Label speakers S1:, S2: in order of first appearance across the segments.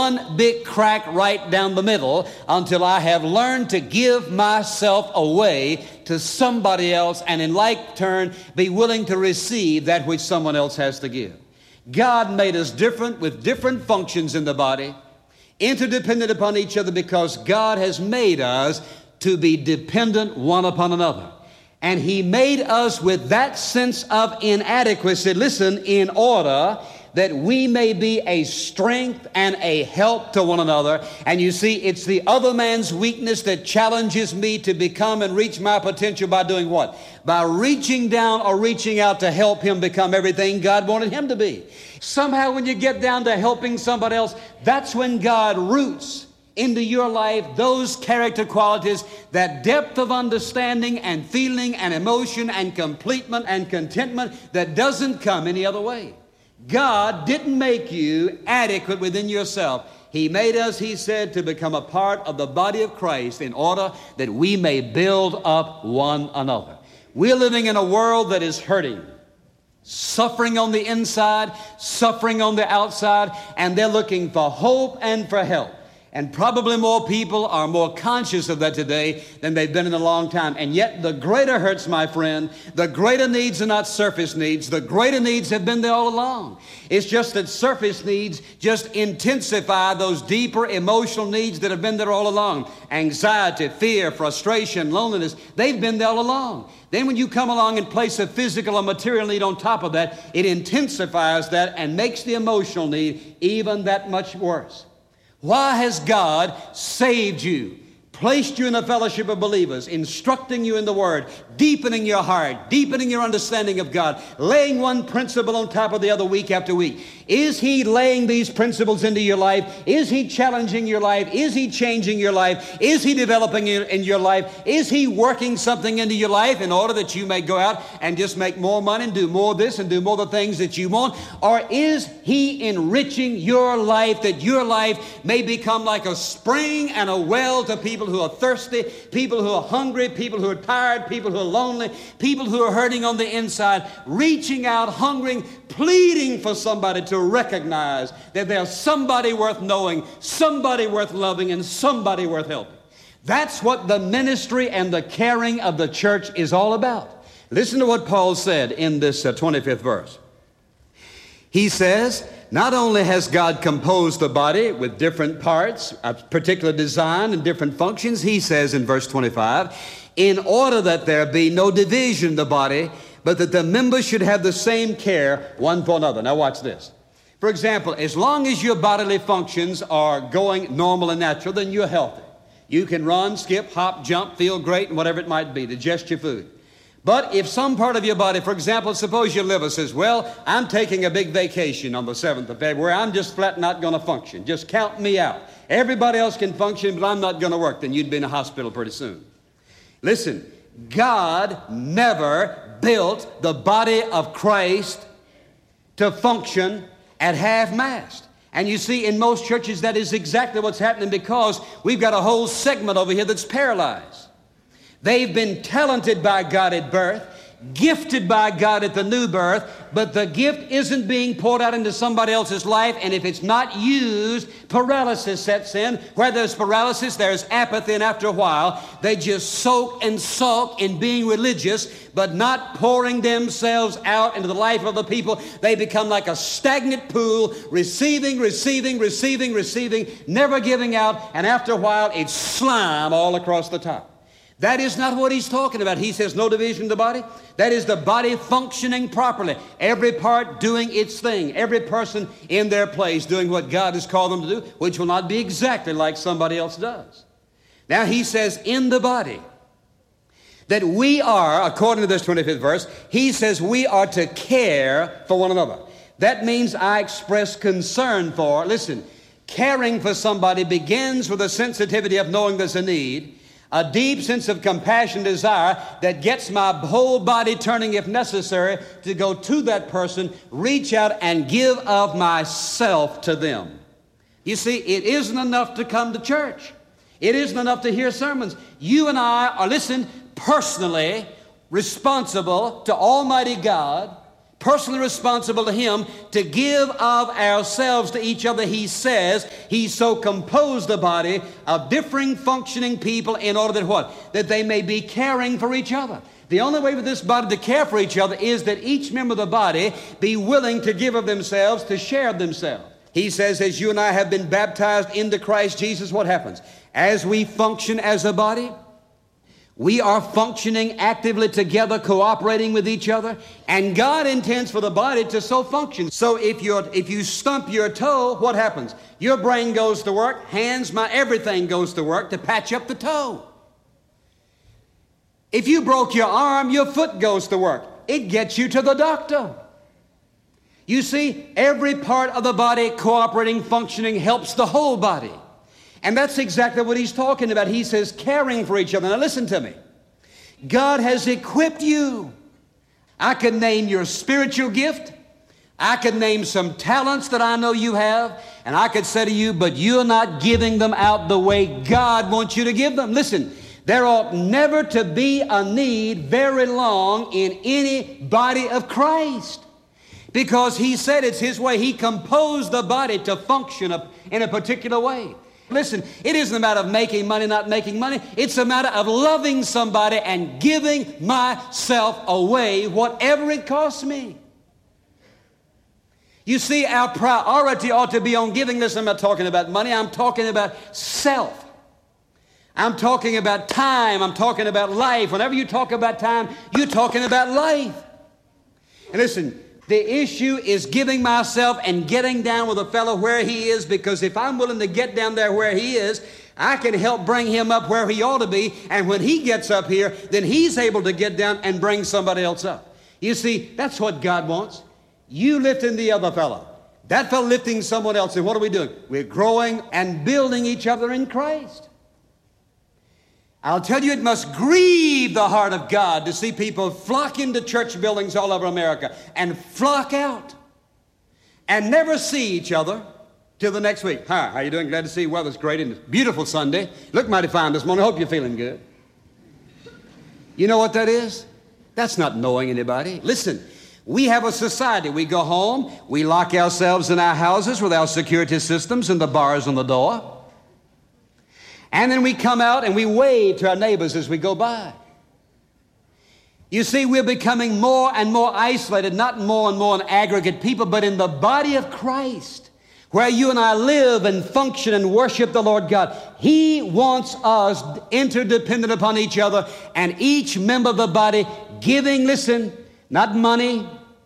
S1: one big crack right down the middle until I have learned to give myself away to somebody else and in like turn be willing to receive that which someone else has to give. God made us different with different functions in the body, interdependent upon each other because God has made us to be dependent one upon another. And He made us with that sense of inadequacy, listen, in order that we may be a strength and a help to one another. And you see, it's the other man's weakness that challenges me to become and reach my potential by doing what? By reaching down or reaching out to help him become everything God wanted him to be. Somehow when you get down to helping somebody else, that's when God roots into your life those character qualities, that depth of understanding and feeling and emotion and completement and contentment that doesn't come any other way. God didn't make you adequate within yourself. He made us, He said, to become a part of the body of Christ in order that we may build up one another. We're living in a world that is hurting, suffering on the inside, suffering on the outside, and they're looking for hope and for help. And probably more people are more conscious of that today than they've been in a long time. And yet the greater hurts, my friend, the greater needs are not surface needs. The greater needs have been there all along. It's just that surface needs just intensify those deeper emotional needs that have been there all along. Anxiety, fear, frustration, loneliness, they've been there all along. Then when you come along and place a physical or material need on top of that, it intensifies that and makes the emotional need even that much worse. Why has God saved you, placed you in a fellowship of believers, instructing you in the Word, deepening your heart, deepening your understanding of God, laying one principle on top of the other week after week? Is He laying these principles into your life? Is He challenging your life? Is He changing your life? Is He developing in your life? Is He working something into your life in order that you may go out and just make more money and do more of this and do more of the things that you want? Or is He enriching your life that your life may become like a spring and a well to people who are thirsty, people who are hungry, people who are tired, people who are lonely, people who are hurting on the inside, reaching out, hungering, pleading for somebody to recognize that there's somebody worth knowing, somebody worth loving, and somebody worth helping. That's what the ministry and the caring of the church is all about. Listen to what Paul said in this 25th verse. He says, not only has God composed the body with different parts, a particular design and different functions, he says in verse 25, in order that there be no division in the body, but that the members should have the same care one for another. Now watch this. For example, as long as your bodily functions are going normal and natural, then you're healthy. You can run, skip, hop, jump, feel great, and whatever it might be, digest your food. But if some part of your body, for example, suppose your liver says, well, I'm taking a big vacation on the 7th of February. I'm just flat not going to function. Just count me out. Everybody else can function, but I'm not going to work. Then you'd be in a hospital pretty soon. Listen, God never built the body of Christ to function at half-mast. And you see, in most churches, that is exactly what's happening because we've got a whole segment over here that's paralyzed. They've been talented by God at birth, gifted by God at the new birth, but the gift isn't being poured out into somebody else's life, and if it's not used, paralysis sets in. Where there's paralysis, there's apathy, and after a while, they just soak and sulk in being religious, but not pouring themselves out into the life of the people. They become like a stagnant pool, receiving, never giving out, and after a while, it's slime all across the top. That is not what he's talking about. He says no division of the body. That is the body functioning properly. Every part doing its thing. Every person in their place doing what God has called them to do, which will not be exactly like somebody else does. Now he says in the body that we are, according to this 25th verse, he says we are to care for one another. That means I express concern for, listen, caring for somebody begins with a sensitivity of knowing there's a need, a deep sense of compassion, desire that gets my whole body turning if necessary to go to that person, reach out and give of myself to them. You see, it isn't enough to come to church. It isn't enough to hear sermons. You and I are, listen, personally responsible to Almighty God personally responsible to Him to give of ourselves to each other. He says He's so composed the body of differing functioning people in order that what? That they may be caring for each other. The only way for this body to care for each other is that each member of the body be willing to give of themselves, to share of themselves. He says, as you and I have been baptized into Christ Jesus, what happens? As we function as a body, we are functioning actively together, cooperating with each other, and God intends for the body to so function. So if you stump your toe, what happens? Your brain goes to work, hands, everything goes to work to patch up the toe. If you broke your arm, your foot goes to work. It gets you to the doctor. You see, every part of the body cooperating, functioning helps the whole body. And that's exactly what he's talking about. He says caring for each other. Now listen to me. God has equipped you. I could name your spiritual gift. I could name some talents that I know you have. And I could say to you, but you're not giving them out the way God wants you to give them. Listen, there ought never to be a need very long in any body of Christ. Because he said it's his way. He composed the body to function in a particular way. Listen, it isn't a matter of making money, not making money. It's a matter of loving somebody and giving myself away, whatever it costs me. You see, our priority ought to be on giving. Listen, I'm not talking about money. I'm talking about self. I'm talking about time. I'm talking about life. Whenever you talk about time, you're talking about life. And listen, the issue is giving myself and getting down with a fellow where he is, because if I'm willing to get down there where he is, I can help bring him up where he ought to be. And when he gets up here, then he's able to get down and bring somebody else up. You see, that's what God wants. You lifting the other fellow, that fellow lifting someone else. And what are we doing? We're growing and building each other in Christ. I'll tell you, it must grieve the heart of God to see people flock into church buildings all over America and flock out and never see each other till the next week. Hi, how you doing? Glad to see you. Weather's great and it's a beautiful Sunday. Look mighty fine this morning. Hope you're feeling good. You know what that is? That's not knowing anybody. Listen, we have a society. We go home, we lock ourselves in our houses with our security systems and the bars on the door. And then we come out and we wave to our neighbors as we go by. You see, we're becoming more and more isolated, not more and more an aggregate people, but in the body of Christ, where you and I live and function and worship the Lord God. He wants us interdependent upon each other, and each member of the body giving, listen, not money,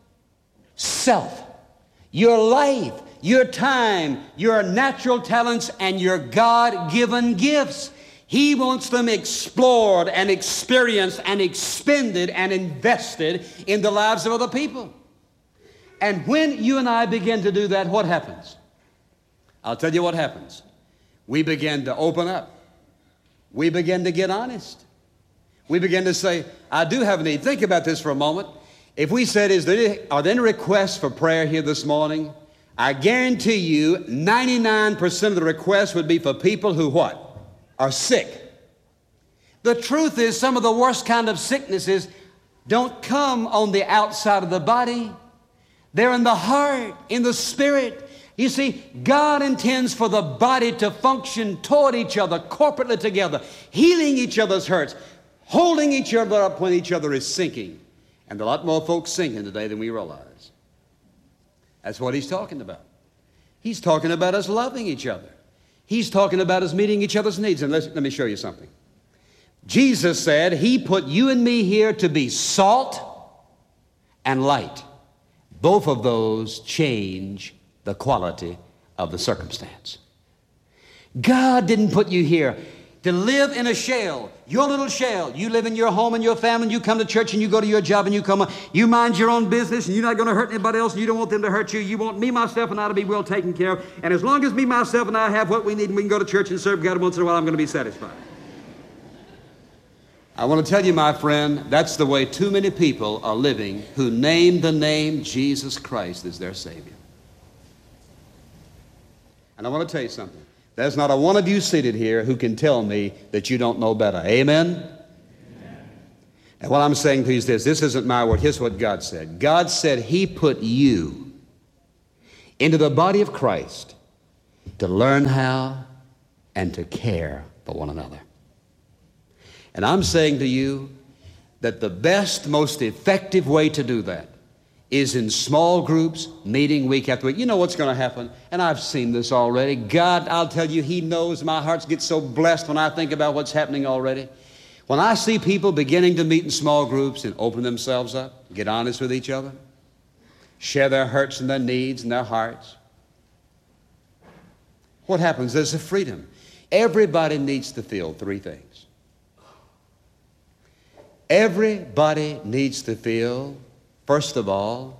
S1: self, your life, your time, your natural talents, and your God-given gifts. He wants them explored and experienced and expended and invested in the lives of other people. And when you and I begin to do that, what happens? I'll tell you what happens. We begin to open up. We begin to get honest. We begin to say, I do have a need. Think about this for a moment. If we said, are there any requests for prayer here this morning? I guarantee you 99% of the requests would be for people who what? Are sick. The truth is, some of the worst kind of sicknesses don't come on the outside of the body. They're in the heart, in the spirit. You see, God intends for the body to function toward each other, corporately together, healing each other's hurts, holding each other up when each other is sinking. And a lot more folks sinking today than we realize. That's what he's talking about. He's talking about us loving each other. He's talking about us meeting each other's needs. And let me show you something. Jesus said he put you and me here to be salt and light. Both of those change the quality of the circumstance. God didn't put you here to live in a shell, your little shell. You live in your home and your family, and you come to church and you go to your job and you come on. You mind your own business and you're not going to hurt anybody else and you don't want them to hurt you. You want me, myself, and I to be well taken care of. And as long as me, myself, and I have what we need and we can go to church and serve God once in a while, I'm going to be satisfied. I want to tell you, my friend, that's the way too many people are living who name the name Jesus Christ as their Savior. And I want to tell you something. There's not a one of you seated here who can tell me that you don't know better. Amen? Amen. And what I'm saying to you is this isn't my word. Here's what God said. God said He put you into the body of Christ to learn how and to care for one another. And I'm saying to you that the best, most effective way to do that is in small groups, meeting week after week. You know what's going to happen, and I've seen this already. God, I'll tell you, He knows my heart gets so blessed when I think about what's happening already. When I see people beginning to meet in small groups and open themselves up, get honest with each other, share their hurts and their needs and their hearts, what happens? There's a freedom. Everybody needs to feel three things. Everybody needs to feel, first of all,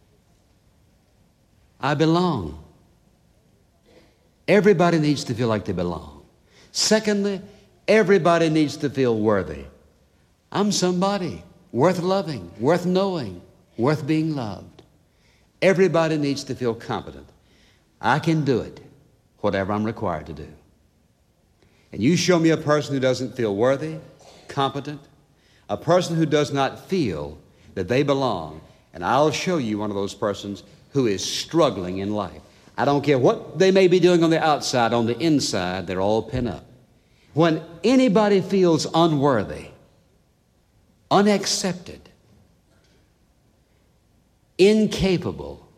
S1: I belong. Everybody needs to feel like they belong. Secondly, everybody needs to feel worthy. I'm somebody worth loving, worth knowing, worth being loved. Everybody needs to feel competent. I can do it, whatever I'm required to do. And you show me a person who doesn't feel worthy, competent, a person who does not feel that they belong, and I'll show you one of those persons who is struggling in life. I don't care what they may be doing on the outside, on the inside, they're all pent up. When anybody feels unworthy, unaccepted, incapable,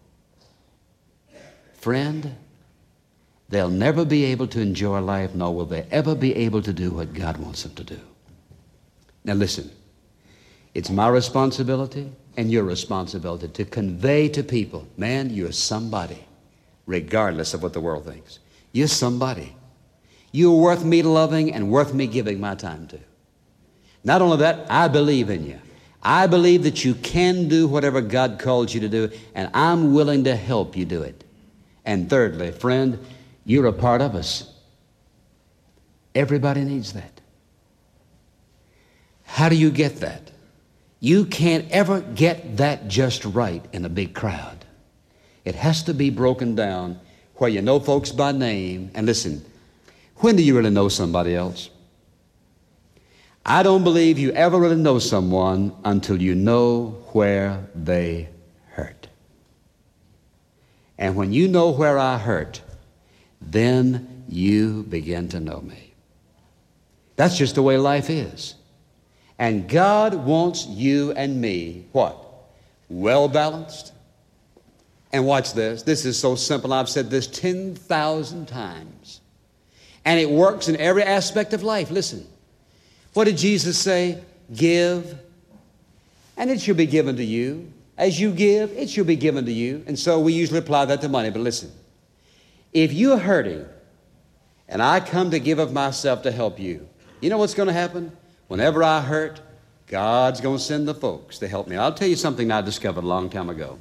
S1: friend, they'll never be able to enjoy life, nor will they ever be able to do what God wants them to do. Now listen, it's my responsibility and your responsibility to convey to people, man, you're somebody, regardless of what the world thinks. You're somebody. You're worth me loving and worth me giving my time to. Not only that, I believe in you. I believe that you can do whatever God calls you to do, and I'm willing to help you do it. And thirdly, friend, you're a part of us. Everybody needs that. How do you get that? You can't ever get that just right in a big crowd. It has to be broken down where you know folks by name. And listen, when do you really know somebody else? I don't believe you ever really know someone until you know where they hurt. And when you know where I hurt, then you begin to know me. That's just the way life is. And God wants you and me, what? Well-balanced. And watch this. This is so simple. I've said this 10,000 times. And it works in every aspect of life. Listen. What did Jesus say? Give, and it shall be given to you. As you give, it shall be given to you. And so we usually apply that to money. But listen, if you're hurting, and I come to give of myself to help you, you know what's going to happen? Whenever I hurt, God's going to send the folks to help me. I'll tell you something I discovered a long time ago.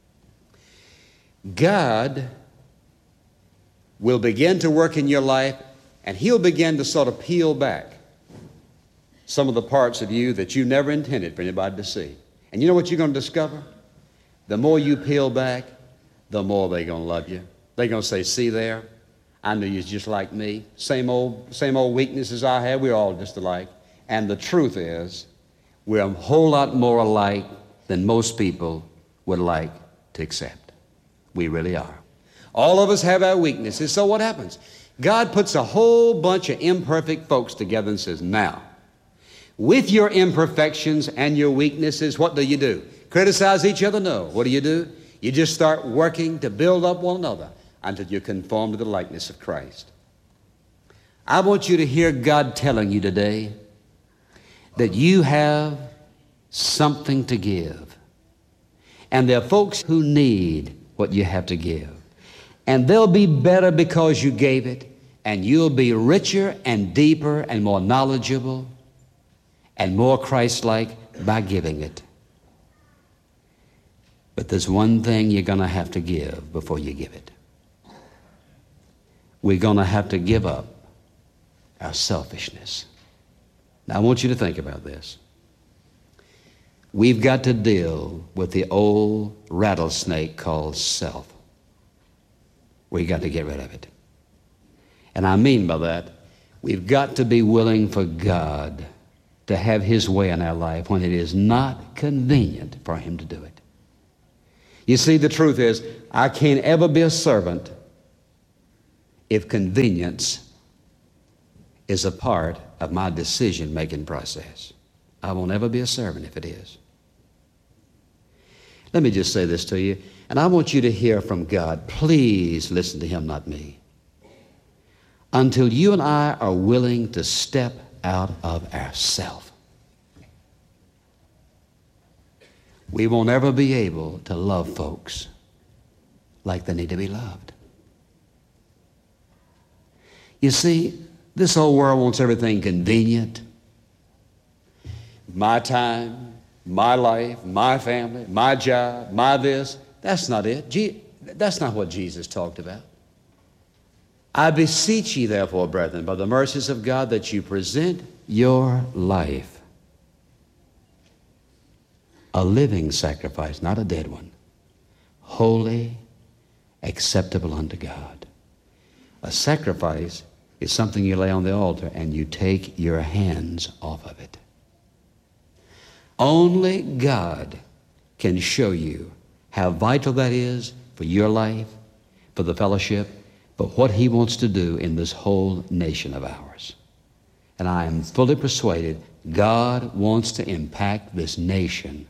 S1: God will begin to work in your life, and He'll begin to sort of peel back some of the parts of you that you never intended for anybody to see. And you know what you're going to discover? The more you peel back, the more they're going to love you. They're going to say, see there, I knew you was just like me. Same old weaknesses I have, we're all just alike. And the truth is, we're a whole lot more alike than most people would like to accept. We really are. All of us have our weaknesses, so what happens? God puts a whole bunch of imperfect folks together and says, now, with your imperfections and your weaknesses, what do? Criticize each other? No. What do? You just start working to build up one another until you conform to the likeness of Christ. I want you to hear God telling you today that you have something to give. And there are folks who need what you have to give. And they'll be better because you gave it, and you'll be richer and deeper and more knowledgeable and more Christ-like by giving it. But there's one thing you're going to have to give before you give it. We're going to have to give up our selfishness. Now, I want you to think about this. We've got to deal with the old rattlesnake called self. We've got to get rid of it. And I mean by that, we've got to be willing for God to have His way in our life when it is not convenient for Him to do it. You see, the truth is, I can't ever be a servant if convenience is a part of my decision-making process. I won't ever be a servant if it is. Let me just say this to you, and I want you to hear from God. Please listen to Him, not me. Until you and I are willing to step out of ourselves, we won't ever be able to love folks like they need to be loved. You see, this whole world wants everything convenient. My time, my life, my family, my job, my this. That's not it. That's not what Jesus talked about. I beseech ye, therefore, brethren, by the mercies of God, that you present your life a living sacrifice, not a dead one, holy, acceptable unto God. A sacrifice is something you lay on the altar and you take your hands off of it. Only God can show you how vital that is for your life, for the fellowship, but what He wants to do in this whole nation of ours. And I am fully persuaded God wants to impact this nation.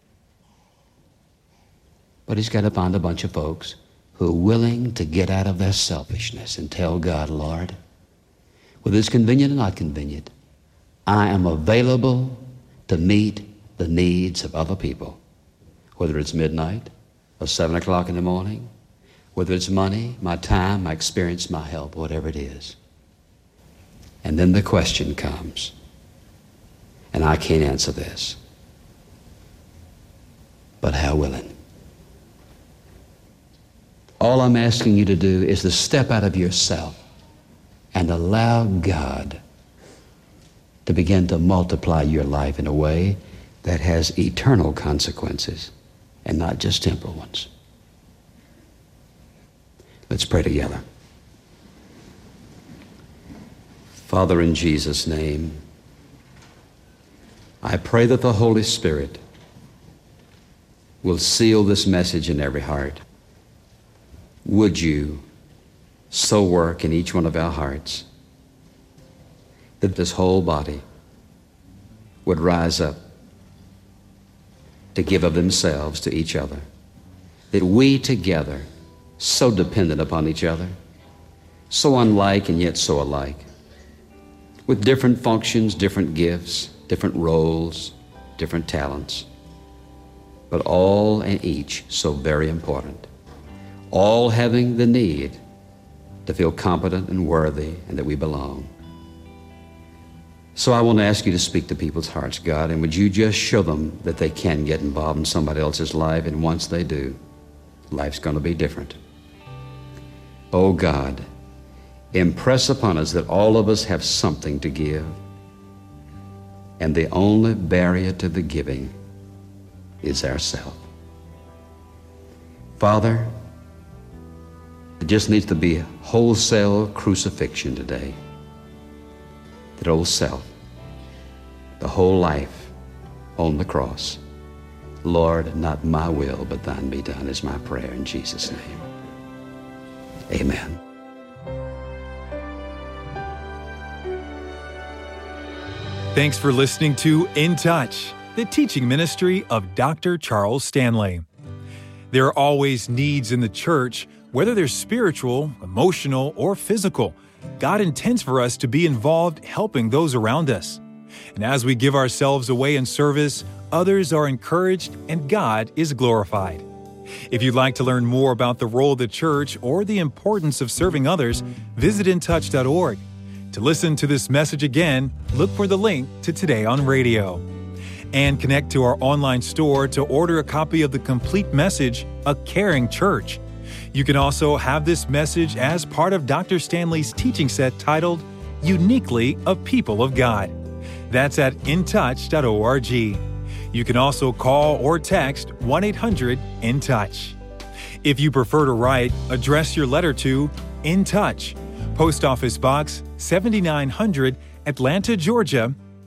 S1: But He's got to find a bunch of folks who are willing to get out of their selfishness and tell God, Lord, whether it's convenient or not convenient, I am available to meet the needs of other people, whether it's midnight or 7 o'clock in the morning, whether it's money, my time, my experience, my help, whatever it is. And then the question comes, and I can't answer this, but how willing? All I'm asking you to do is to step out of yourself and allow God to begin to multiply your life in a way that has eternal consequences and not just temporal ones. Let's pray together. Father, in Jesus' name, I pray that the Holy Spirit will seal this message in every heart. Would you so work in each one of our hearts that this whole body would rise up to give of themselves to each other, that we together, so dependent upon each other, so unlike and yet so alike, with different functions, different gifts, different roles, different talents, but all and each so very important, all having the need to feel competent and worthy and that we belong. So I want to ask you to speak to people's hearts, God, and would you just show them that they can get involved in somebody else's life, and once they do, life's going to be different. Oh God, impress upon us that all of us have something to give, and the only barrier to the giving is ourself. Father, it just needs to be a wholesale crucifixion today. That old self, the whole life on the cross. Lord, not my will, but thine be done is my prayer in Jesus' name. Amen.
S2: Thanks for listening to In Touch, the teaching ministry of Dr. Charles Stanley. There are always needs in the church, whether they're spiritual, emotional, or physical. God intends for us to be involved helping those around us. And as we give ourselves away in service, others are encouraged and God is glorified. If you'd like to learn more about the role of the church or the importance of serving others, visit intouch.org. To listen to this message again, look for the link to Today on Radio. And connect to our online store to order a copy of the complete message, A Caring Church. You can also have this message as part of Dr. Stanley's teaching set titled, Uniquely a People of God. That's at intouch.org. You can also call or text 1-800-IN-TOUCH. If you prefer to write, address your letter to In Touch, Post Office Box 7900, Atlanta, Georgia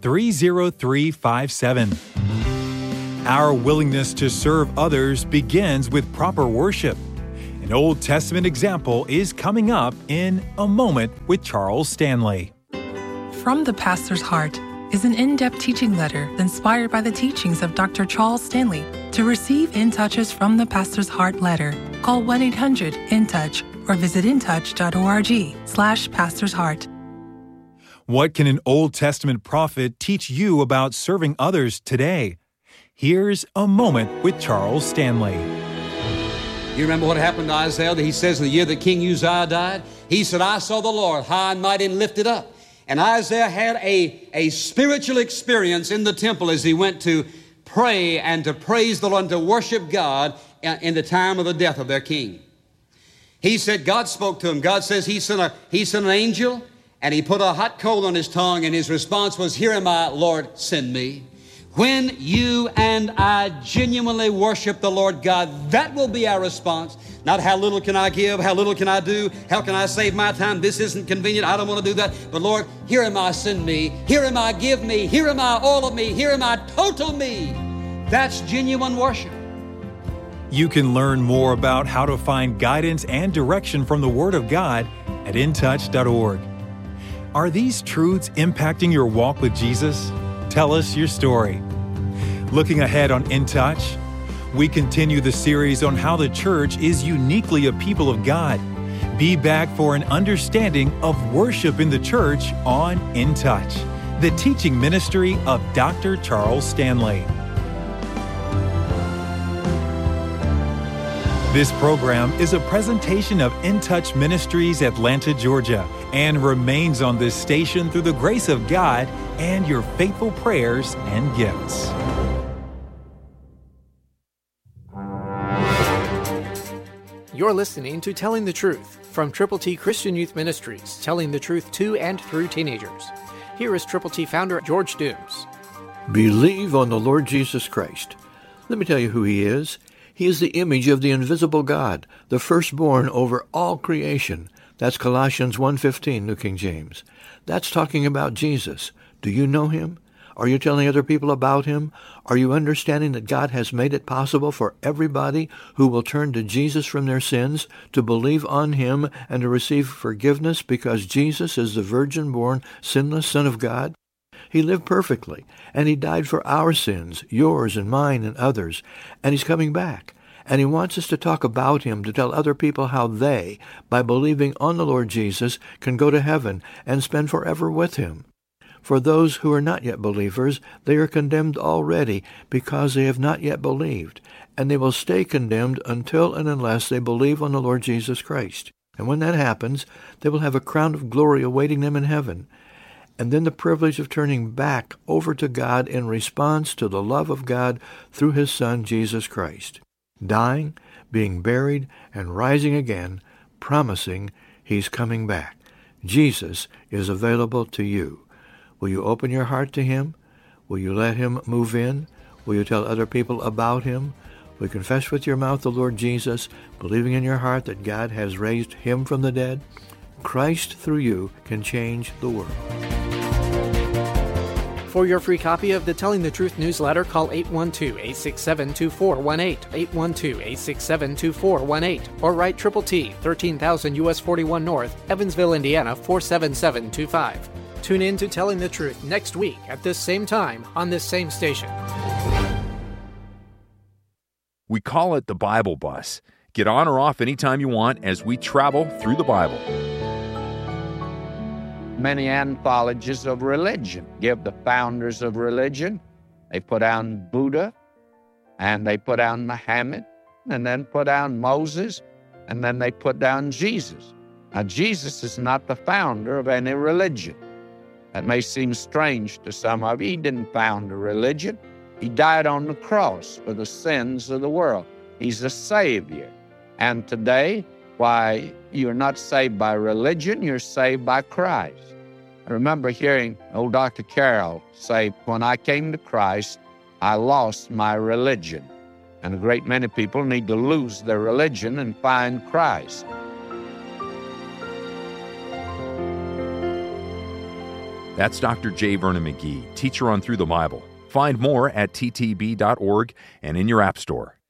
S2: 888-303-5357. Our willingness to serve others begins with proper worship. An Old Testament example is coming up in A Moment with Charles Stanley.
S3: From the Pastor's Heart is an in-depth teaching letter inspired by the teachings of Dr. Charles Stanley. To receive In Touches from the Pastor's Heart letter, call 1-800-IN-TOUCH or visit intouch.org/pastorsheart.
S2: What can an Old Testament prophet teach you about serving others today? Here's A Moment with Charles Stanley.
S1: You remember what happened to Isaiah? He says in the year that King Uzziah died, he said, I saw the Lord high and mighty and lifted up. And Isaiah had a spiritual experience in the temple as he went to pray and to praise the Lord and to worship God in the time of the death of their king. He said, God spoke to him. God says he sent an angel, and he put a hot coal on his tongue, and his response was, Here am I, Lord, send me. When you and I genuinely worship the Lord God, that will be our response. Not how little can I give, how little can I do, how can I save my time, this isn't convenient, I don't want to do that. But Lord, here am I, send me. Here am I, give me. Here am I, all of me. Here am I, total me. That's genuine worship.
S2: You can learn more about how to find guidance and direction from the Word of God at intouch.org. Are these truths impacting your walk with Jesus? Tell us your story. Looking ahead on In Touch, we continue the series on how the church is uniquely a people of God. Be back for an understanding of worship in the church on In Touch, the teaching ministry of Dr. Charles Stanley. This program is a presentation of In Touch Ministries, Atlanta, Georgia, and remains on this station through the grace of God and your faithful prayers and gifts.
S4: You're listening to Telling the Truth from Triple T Christian Youth Ministries, telling the truth to and through teenagers. Here is Triple T founder George Dooms.
S5: Believe on the Lord Jesus Christ. Let me tell you who He is. He is the image of the invisible God, the firstborn over all creation. That's Colossians 1:15, New King James. That's talking about Jesus. Do you know Him? Are you telling other people about Him? Are you understanding that God has made it possible for everybody who will turn to Jesus from their sins to believe on Him and to receive forgiveness because Jesus is the virgin-born, sinless Son of God? He lived perfectly, and He died for our sins, yours and mine and others, and He's coming back. And He wants us to talk about Him, to tell other people how they, by believing on the Lord Jesus, can go to heaven and spend forever with Him. For those who are not yet believers, they are condemned already because they have not yet believed, and they will stay condemned until and unless they believe on the Lord Jesus Christ. And when that happens, they will have a crown of glory awaiting them in heaven, and then the privilege of turning back over to God in response to the love of God through His Son, Jesus Christ, dying, being buried, and rising again, promising He's coming back. Jesus is available to you. Will you open your heart to Him? Will you let Him move in? Will you tell other people about Him? Will you confess with your mouth the Lord Jesus, believing in your heart that God has raised Him from the dead? Christ through you can change the world.
S4: For your free copy of the Telling the Truth newsletter, call 812-867-2418, 812-867-2418, or write Triple T, 13,000 U.S. 41 North, Evansville, Indiana, 47725. Tune in to Telling the Truth next week at this same time on this same station.
S6: We call it the Bible Bus. Get on or off anytime you want as we travel through the Bible.
S7: Many anthologies of religion give the founders of religion. They put down Buddha, and they put down Muhammad, and then put down Moses, and then they put down Jesus. Now, Jesus is not the founder of any religion. That may seem strange to some of you. He didn't found a religion. He died on the cross for the sins of the world. He's a Savior. And today, why, you're not saved by religion, you're saved by Christ. I remember hearing old Dr. Carroll say, when I came to Christ, I lost my religion. And a great many people need to lose their religion and find Christ.
S6: That's Dr. J. Vernon McGee, teacher on Through the Bible. Find more at ttb.org and in your app store.